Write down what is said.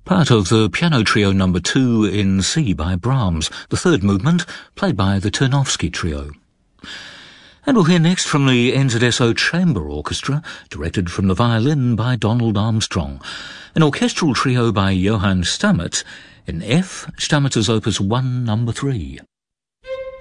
part of the Piano Trio No. 2 in C by Brahms, the third movement, played by the Ternovsky Trio. And we'll hear next from the NZSO Chamber Orchestra, directed from the violin by Donald Armstrong, an orchestral trio by Johann Stamitz in F, Stamitz's Opus 1, No. 3.